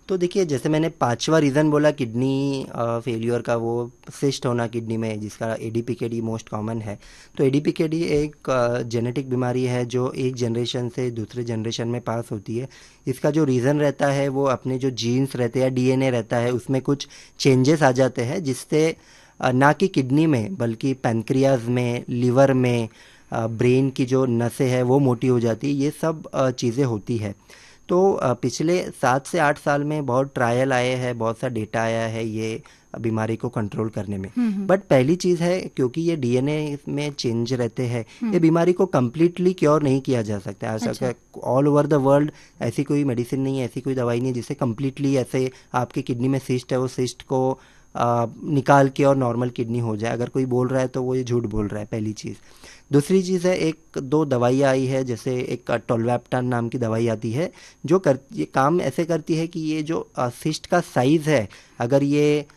तो देखिए, जैसे मैंने पांचवा रीज़न बोला किडनी फेलियर का, वो सिस्ट होना किडनी में, जिसका एडीपीकेडी मोस्ट कॉमन है। तो एडीपीकेडी एक जेनेटिक बीमारी है जो एक जनरेशन से दूसरे जनरेशन में पास होती है। इसका जो रीज़न रहता है वो अपने जो जीन्स रहते हैं या डीएनए रहता है उसमें कुछ चेंजेस आ जाते हैं, जिससे ना कि किडनी में बल्कि पैनक्रियाज में, लिवर में, ब्रेन की जो नसें हैं वो मोटी हो जाती है। ये सब चीज़ें होती है। तो पिछले 7 से 8 साल में बहुत ट्रायल आए हैं, बहुत सा डेटा आया है ये बीमारी को कंट्रोल करने में। बट पहली चीज़ है, क्योंकि ये डीएनए में चेंज रहते हैं, ये बीमारी को कम्प्लीटली क्योर नहीं किया जा सकता। ऐसा ऑल ओवर द वर्ल्ड ऐसी कोई मेडिसिन नहीं है, ऐसी कोई दवाई नहीं है जिससे कम्प्लीटली ऐसे आपकी किडनी में सिस्ट है वो सिस्ट को निकाल के और नॉर्मल किडनी हो जाए। अगर कोई बोल रहा है तो वो ये झूठ बोल रहा है, पहली चीज़। दूसरी चीज़ है, एक दो दवाइयाँ आई है, जैसे एक टोल्वेप्टान नाम की दवाई आती है जो ये काम ऐसे करती है कि ये जो सिस्ट का साइज़ है, अगर ये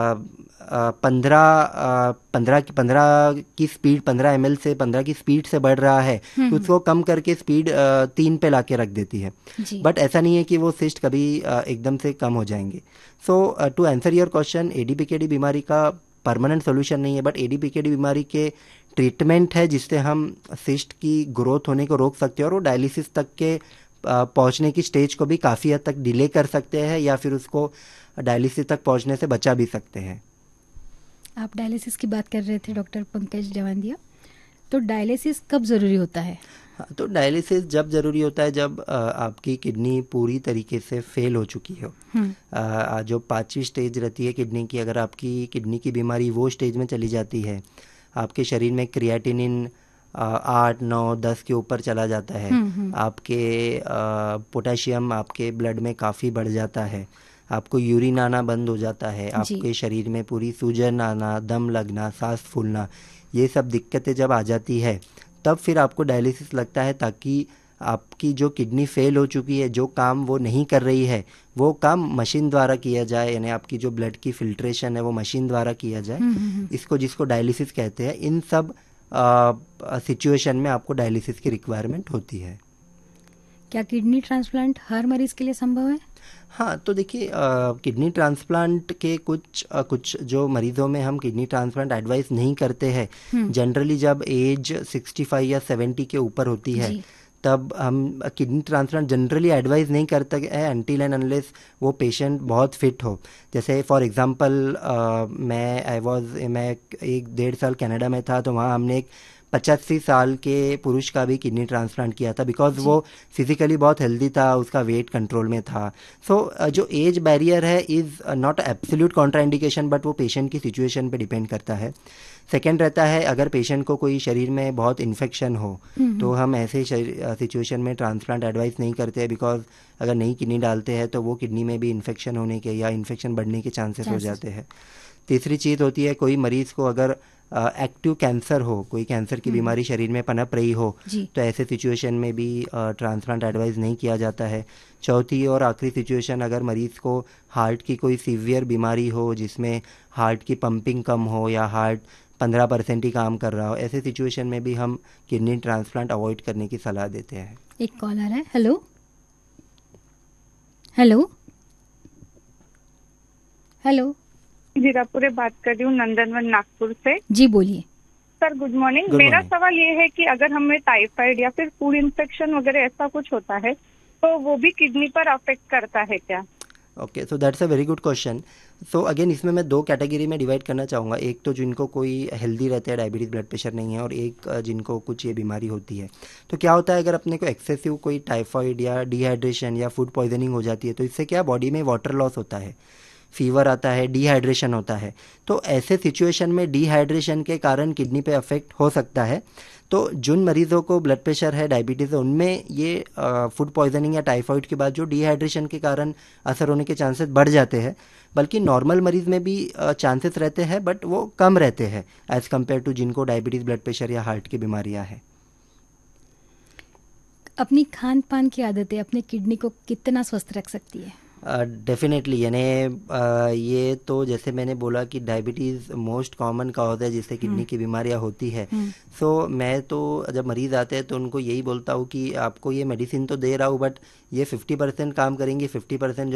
15 ml से 15 की स्पीड से बढ़ रहा है तो उसको कम करके स्पीड 3 पे लाके रख देती है। बट ऐसा नहीं है कि वो सिस्ट कभी एकदम से कम हो जाएंगे। सो टू आंसर योर क्वेश्चन, एडीपीकेडी बीमारी का परमानेंट सोल्यूशन नहीं है, बट एडीपीकेडी बीमारी के ट्रीटमेंट है जिससे हम सिस्ट की ग्रोथ होने को रोक सकते हैं और वो डायलिसिस तक के पहुंचने की स्टेज को भी काफ़ी हद तक डिले कर सकते हैं, या फिर उसको डायलिसिस तक पहुंचने से बचा भी सकते हैं। आप डायलिसिस की बात कर रहे थे डॉक्टर पंकज जवांदिया, तो डायलिसिस कब ज़रूरी होता है? तो डायलिसिस जब ज़रूरी होता है जब आपकी किडनी पूरी तरीके से फेल हो चुकी हो। जो 5वीं स्टेज रहती है किडनी की, अगर आपकी किडनी की बीमारी वो स्टेज में चली जाती है, आपके शरीर में क्रिएटिनिन 8, 9, 10 के ऊपर चला जाता है, आपके पोटेशियम आपके ब्लड में काफ़ी बढ़ जाता है, आपको यूरिन आना बंद हो जाता है, आपके शरीर में पूरी सूजन आना, दम लगना, सांस फूलना, ये सब दिक्कतें जब आ जाती है तब फिर आपको डायलिसिस लगता है, ताकि आपकी जो किडनी फेल हो चुकी है, जो काम वो नहीं कर रही है वो काम मशीन द्वारा किया जाए, यानी आपकी जो ब्लड की फिल्ट्रेशन है वो मशीन द्वारा किया जाए। इसको जिसको डायलिसिस कहते हैं, इन सब सिचुएशन में आपको डायलिसिस की रिक्वायरमेंट होती है। क्या किडनी ट्रांसप्लांट हर मरीज के लिए संभव है? हाँ, तो देखिए, किडनी ट्रांसप्लांट के कुछ जो मरीजों में हम किडनी ट्रांसप्लांट एडवाइस नहीं करते हैं, जनरली जब एज 65 या 70 के ऊपर होती है तब हम किडनी ट्रांसप्लांट जनरली एडवाइस नहीं करते हैं अनटिल एंड अनलेस वो पेशेंट बहुत फिट हो। जैसे फॉर एग्जांपल मैं 1-1.5 साल कनाडा में था, तो वहाँ हमने एक 85 साल के पुरुष का भी किडनी ट्रांसप्लांट किया था, बिकॉज वो फिजिकली बहुत हेल्दी था, उसका वेट कंट्रोल में था। सो जो एज बैरियर है is not absolute contraindication, but वो पेशेंट की सिचुएशन पे डिपेंड करता है। सेकेंड रहता है, अगर पेशेंट को कोई शरीर में बहुत इन्फेक्शन हो तो हम ऐसे सिचुएशन में ट्रांसप्लांट एडवाइस नहीं करते हैं, बिकॉज अगर नई किडनी डालते हैं तो वो किडनी में भी इन्फेक्शन होने के या इन्फेक्शन बढ़ने के चांसेस हो जाते हैं। तीसरी चीज़ होती है, कोई मरीज़ को अगर एक्टिव कैंसर हो, कोई कैंसर की बीमारी शरीर में पनप रही हो, तो ऐसे सिचुएशन में भी ट्रांसप्लांट एडवाइस नहीं किया जाता है। चौथी और आखिरी सिचुएशन, अगर मरीज़ को हार्ट की कोई सीवियर बीमारी हो जिसमें हार्ट की पंपिंग कम हो या हार्ट 15% ही काम कर रहा हो, ऐसे सिचुएशन में भी हम किडनी ट्रांसप्लांट अवॉइड करने की सलाह देते हैं। एक कॉल आ रहा है। हेलो हेलो हेलो, जीरापुरे बात कर रही हूँ, नंदनवन नागपुर से। जी बोलिए सर। Good morning. मेरा सवाल ये है कि अगर हमें टाइफाइड या फिर फूड इन्फेक्शन वगैरह ऐसा कुछ होता है तो वो भी किडनी पर अफेक्ट करता है क्या? Okay, so that's a very good question. So again इसमें मैं 2 कैटेगरी में डिवाइड करना चाहूँगा। एक तो जिनको कोई हेल्दी रहते हैं, डायबिटीज़ ब्लड प्रेशर नहीं है, और एक जिनको कुछ ये बीमारी होती है। तो क्या होता है, अगर अपने को एक्सेसिव कोई टाइफाइड या डिहाइड्रेशन या फूड पॉइजनिंग हो जाती है तो इससे क्या बॉडी में वाटर लॉस होता है, फीवर आता है, डिहाइड्रेशन होता है। तो ऐसे सिचुएशन में डिहाइड्रेशन के कारण किडनी पे अफेक्ट हो सकता है। तो जिन मरीजों को ब्लड प्रेशर है, डायबिटीज़ है, उनमें ये फूड पॉइजनिंग या टाइफाइड के बाद जो डिहाइड्रेशन के कारण असर होने के चांसेस बढ़ जाते हैं। बल्कि नॉर्मल मरीज में भी चांसेस रहते हैं, बट वो कम रहते हैं एज़ कम्पेयर टू जिनको डायबिटीज़, ब्लड प्रेशर या हार्ट की बीमारियाँ हैं। अपनी खान पान की आदतें अपने किडनी को कितना स्वस्थ रख सकती है? डेफिनेटली, यानी ये तो जैसे मैंने बोला कि डायबिटीज़ मोस्ट कॉमन कॉज है जिससे किडनी की बीमारियां होती है। सो मैं तो जब मरीज़ आते हैं तो उनको यही बोलता हूँ कि आपको ये मेडिसिन तो दे रहा हूँ, बट ये 50% काम करेंगी, 50%